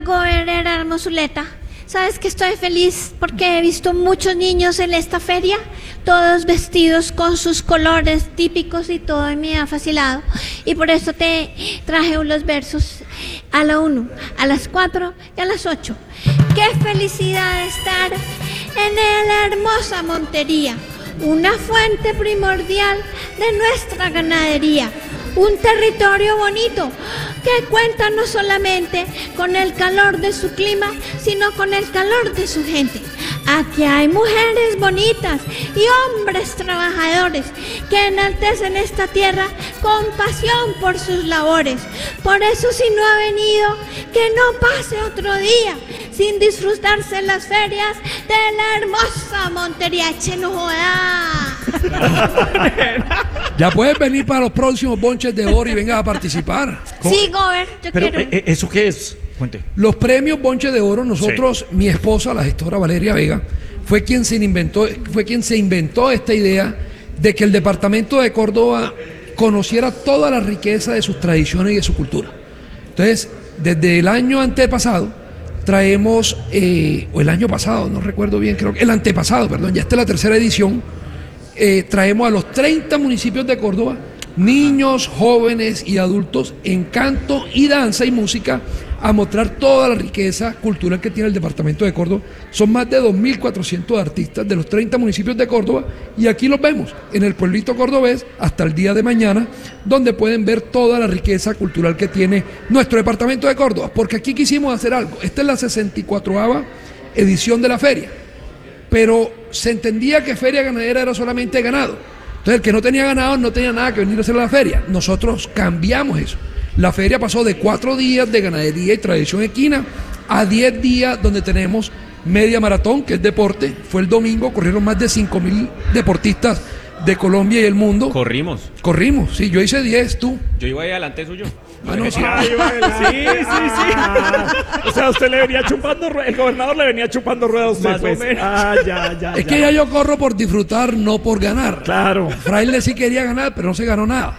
Gobernadora Hermosuleta, ¿sabes que estoy feliz porque he visto muchos niños en esta feria, todos vestidos con sus colores típicos y todo me ha fascinado? Y por eso te traje unos versos a la 1, a las 4 y a las 8. ¡Qué felicidad estar en la hermosa Montería! Una fuente primordial de nuestra ganadería. Un territorio bonito que cuenta no solamente con el calor de su clima, sino con el calor de su gente. Aquí hay mujeres bonitas y hombres trabajadores que enaltecen esta tierra con pasión por sus labores. Por eso, si no ha venido, que no pase otro día sin disfrutarse las ferias de la hermosa Montería. ¡Che, no joda! Ya puedes venir para los próximos bonches de oro y vengas a participar. Sí, Gober, yo Pero, quiero. ¿eso qué es? Cuente. Los premios bonches de oro, nosotros, mi esposa, la gestora Valeria Vega, fue quien se inventó esta idea de que el departamento de Córdoba conociera toda la riqueza de sus tradiciones y de su cultura. Entonces, desde el año antepasado, traemos, o el año pasado, no recuerdo bien, creo que el antepasado, perdón, ya esta es la tercera edición, traemos a los 30 municipios de Córdoba, niños, jóvenes y adultos en canto y danza y música, a mostrar toda la riqueza cultural que tiene el departamento de Córdoba. Son más de 2.400 artistas de los 30 municipios de Córdoba y aquí los vemos en el pueblito cordobés hasta el día de mañana, donde pueden ver toda la riqueza cultural que tiene nuestro departamento de Córdoba, porque aquí quisimos hacer algo. Esta es la 64ª edición de la feria, pero se entendía que feria ganadera era solamente ganado. Entonces el que no tenía ganado no tenía nada que venir a hacer a la feria. Nosotros cambiamos eso. La feria pasó de 4 días de ganadería y tradición equina a 10 días donde tenemos media maratón, que es deporte. Fue el domingo, corrieron más de 5.000 deportistas de Colombia y el mundo. Corrimos, Sí, yo hice 10, tú. yo iba ahí adelante suyo. Ah, no, sí. Sí. O sea, usted le venía chupando ruedas, el gobernador le venía chupando ruedas a usted, Más o pues. menos. Ya. Es que ya yo corro por disfrutar, no por ganar. Claro. Fraile sí quería ganar, pero no se ganó nada.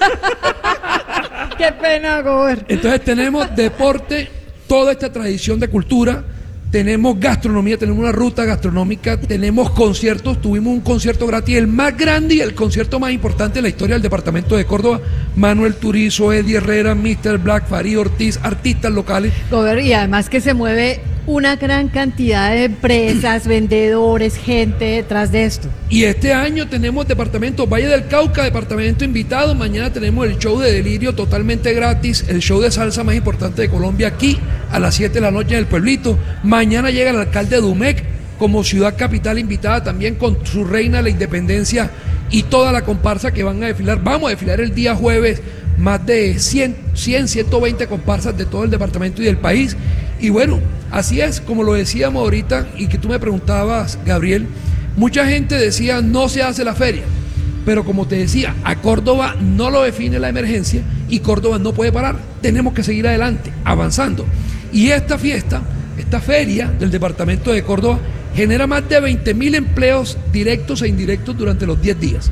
Qué pena, Gober. Entonces tenemos deporte, toda esta tradición de cultura, tenemos gastronomía, tenemos una ruta gastronómica, tenemos conciertos, tuvimos un concierto gratis, el más grande y el concierto más importante de la historia del departamento de Córdoba. Manuel Turizo, Eddie Herrera, Mr. Black, Farid Ortiz, artistas locales. Gober, y además que se mueve una gran cantidad de empresas, vendedores, gente detrás de esto. Y este año tenemos departamento Valle del Cauca, departamento invitado. Mañana tenemos el show de Delirio totalmente gratis, el show de salsa más importante de Colombia aquí a las 7 de la noche en el pueblito. Mañana llega el alcalde de Dumec como ciudad capital invitada también con su reina de la independencia y toda la comparsa que van a desfilar. Vamos a desfilar el día jueves más de 120 comparsas de todo el departamento y del país. Y bueno, así es, como lo decíamos ahorita y que tú me preguntabas, Gabriel, mucha gente decía no se hace la feria, pero como te decía, a Córdoba no lo define la emergencia y Córdoba no puede parar, tenemos que seguir adelante, avanzando. Y esta fiesta, esta feria del departamento de Córdoba genera más de 20.000 empleos directos e indirectos durante los 10 días.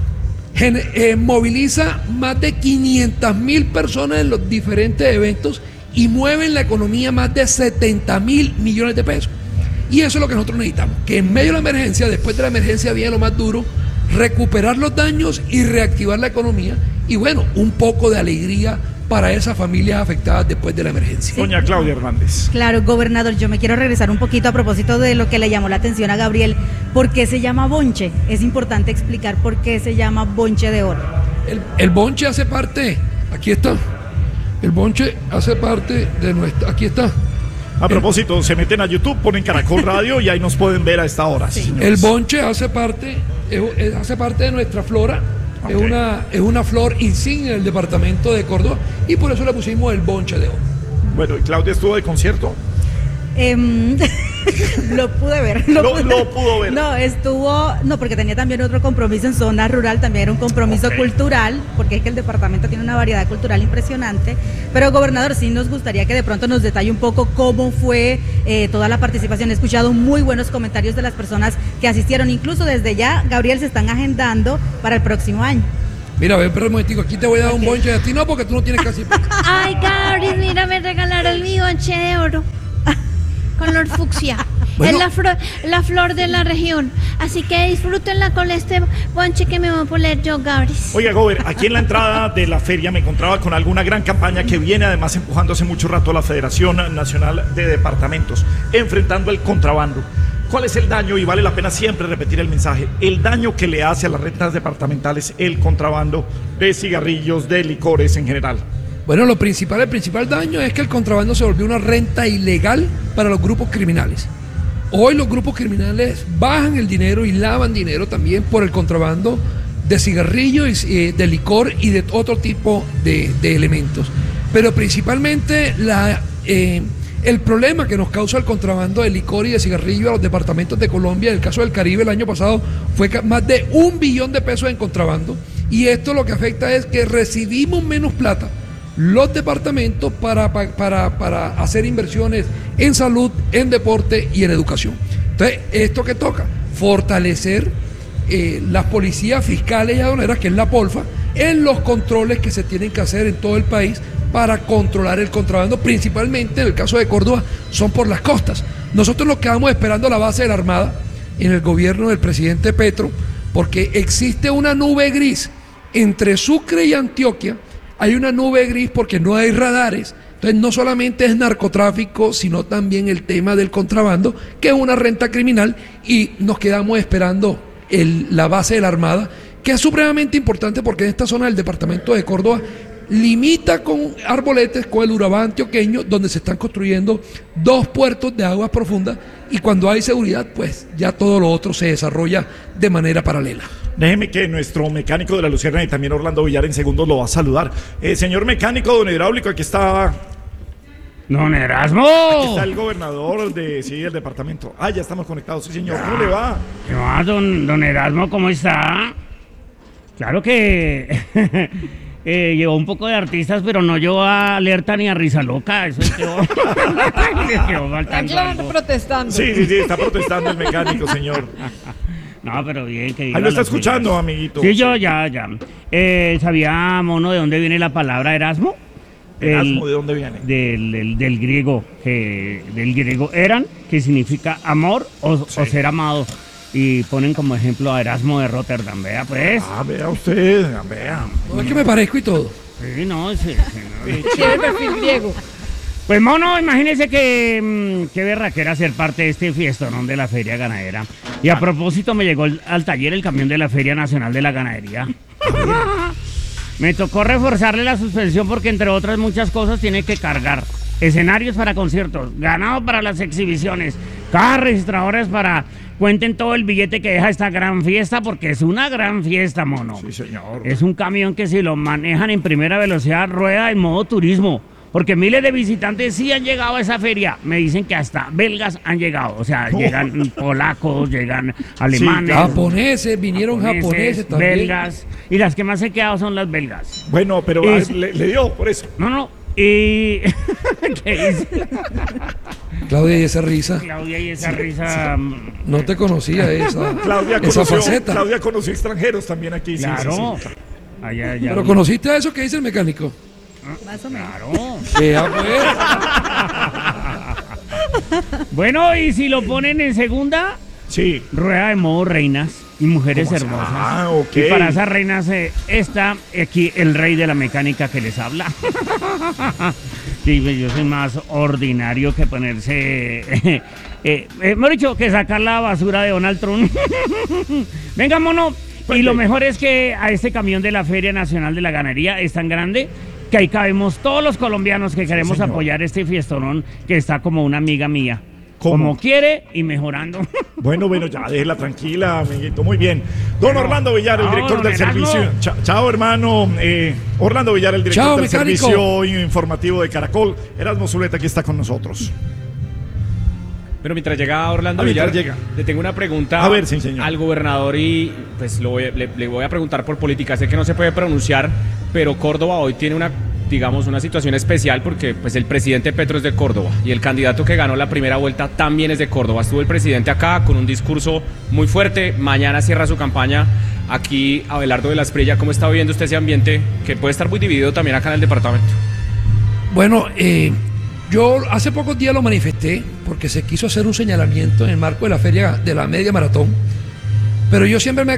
Moviliza más de 500.000 personas en los diferentes eventos y mueven la economía más de 70.000 millones de pesos. Y eso es lo que nosotros necesitamos, que en medio de la emergencia, después de la emergencia viene lo más duro, recuperar los daños y reactivar la economía y bueno, un poco de alegría para esas familias afectadas después de la emergencia. Doña Claudia Hernández. Claro, gobernador, yo me quiero regresar un poquito a propósito de lo que le llamó la atención a Gabriel. ¿Por qué se llama bonche? Es importante explicar por qué se llama bonche de oro. El bonche hace parte, aquí está, el bonche hace parte de nuestra, aquí está. A propósito, se meten a YouTube, ponen Caracol Radio y ahí nos pueden ver a esta hora. Sí. El bonche hace parte de nuestra flora. Okay. Es una flor insignia del departamento de Córdoba y por eso le pusimos el bonche de oro. Bueno, ¿y Claudia estuvo de concierto? Lo pude ver. Lo pudo ver. No, porque tenía también otro compromiso en zona rural, también era un compromiso cultural, porque es que el departamento tiene una variedad cultural impresionante. Pero, gobernador, sí nos gustaría que de pronto nos detalle un poco cómo fue toda la participación. He escuchado muy buenos comentarios de las personas que asistieron, incluso desde ya, Gabriel, se están agendando para el próximo año. Mira, ven, pero un momentico, aquí te voy a dar un bonche de ti, no, porque tú no tienes casi. Ay, Gabriel, mira, me regalaron mi bonche de oro. Color fucsia. Bueno. Es la flor de la región. Así que disfrútenla con este bonche que me voy a poner yo, Gabriel. Oiga, Gober, aquí en la entrada de la feria me encontraba con alguna gran campaña que viene además empujando hace mucho rato la Federación Nacional de Departamentos, enfrentando el contrabando. ¿Cuál es el daño? Y vale la pena siempre repetir el mensaje. El daño que le hace a las rentas departamentales el contrabando de cigarrillos, de licores en general. Bueno, el principal daño es que el contrabando se volvió una renta ilegal para los grupos criminales. Hoy los grupos criminales bajan el dinero y lavan dinero también por el contrabando de cigarrillos, de licor y de otro tipo de elementos. Pero principalmente el problema que nos causa el contrabando de licor y de cigarrillo a los departamentos de Colombia, en el caso del Caribe el año pasado, fue más de 1 billón de pesos en contrabando. Y esto lo que afecta es que recibimos menos plata los departamentos para hacer inversiones en salud, en deporte y en educación. Entonces, ¿esto qué toca? Fortalecer las policías fiscales y aduaneras, que es la POLFA, en los controles que se tienen que hacer en todo el país para controlar el contrabando, principalmente en el caso de Córdoba, son por las costas. Nosotros nos quedamos esperando la base de la Armada en el gobierno del presidente Petro, porque existe una nube gris entre Sucre y Antioquia. Hay una nube gris porque no hay radares. Entonces no solamente es narcotráfico, sino también el tema del contrabando, que es una renta criminal, y nos quedamos esperando la base de la Armada, que es supremamente importante porque en esta zona del departamento de Córdoba limita con Arboletes, con el Urabá antioqueño, donde se están construyendo 2 puertos de aguas profundas, y cuando hay seguridad, pues ya todo lo otro se desarrolla de manera paralela. Déjeme que nuestro mecánico de la Luciérnaga y también Orlando Villar en segundos lo va a saludar. Señor mecánico, don hidráulico, aquí está... ¡Don Erasmo! Aquí está el gobernador del departamento. Ah, ya estamos conectados, sí señor. ¿Cómo le va? ¿Qué más, don Erasmo? ¿Cómo está? Claro que llevó un poco de artistas, pero no llevó a Alerta ni a Risa Loca. Eso quedó faltando Tranquilamente algo. protestando. Sí, está protestando el mecánico, señor. No, pero bien que diga Ahí lo está las escuchando, cosas. amiguito. Sí, yo ya. ¿Sabía, mono, de dónde viene la palabra Erasmo? ¿Erasmo de dónde viene? Del griego, eran, que significa amor o ser amado. Y ponen como ejemplo a Erasmo de Rotterdam, vea pues. Ah, vea usted, vea. No es que me parezco y todo. Sí, no. Tiene perfil griego. Pues mono, imagínese que qué berraquera ser parte de este fiestón de la Feria Ganadera. Y a propósito me llegó al taller el camión de la Feria Nacional de la Ganadería. Me tocó reforzarle la suspensión porque entre otras muchas cosas tiene que cargar escenarios para conciertos, ganado para las exhibiciones, cajas registradoras para cuenten todo el billete que deja esta gran fiesta, porque es una gran fiesta, mono. Sí, señor. Es un camión que si lo manejan en primera velocidad rueda en modo turismo, porque miles de visitantes sí han llegado a esa feria. Me dicen que hasta belgas han llegado, o sea, llegan polacos, llegan alemanes, Japoneses, vinieron japoneses también. belgas, y las que más se han quedado son las belgas. Bueno, pero le dio por eso. No, y... ¿Qué dice? Claudia, y esa risa. Claudia, y esa risa... No te conocía esa faceta. Claudia conoció extranjeros también aquí. Claro. Sí. Allá, Pero ¿conociste a eso que dice el mecánico? Más o menos. Claro. Pues. Bueno, y si lo ponen en segunda, Sí. rueda de modo reinas y mujeres ¿Cómo así? hermosas. Ah, ok. Y para esas reinas está aquí el rey de la mecánica que les habla. Sí, yo soy más ordinario que ponerse... hemos dicho que sacar la basura de Donald Trump. Venga, mono. Y lo mejor es que a este camión de la Feria Nacional de la Ganadería es tan grande que ahí cabemos todos los colombianos que queremos apoyar este fiestonón que está como una amiga mía. ¿Cómo? Como quiere y mejorando. Bueno, ya déjela tranquila, amiguito. Muy bien. Don Orlando Villar, el Chao, director don del Erasmo. servicio. Chao, hermano. Orlando Villar, el director Chao, del mecánico. servicio informativo de Caracol. Erasmo Zuleta aquí está con nosotros. Pero mientras llega Orlando Mientras Villar, llega. le tengo una pregunta A ver, sí, señor. al gobernador y pues le voy a preguntar por política. Sé que no se puede pronunciar, pero Córdoba hoy tiene una situación especial porque pues el presidente Petro es de Córdoba y el candidato que ganó la primera vuelta también es de Córdoba. Estuvo el presidente acá con un discurso muy fuerte. Mañana cierra su campaña Aquí, Abelardo de la Espriella, ¿cómo está viviendo usted ese ambiente que puede estar muy dividido también acá en el departamento? Bueno, yo hace pocos días lo manifesté porque se quiso hacer un señalamiento en el marco de la feria de la media maratón, pero yo siempre me he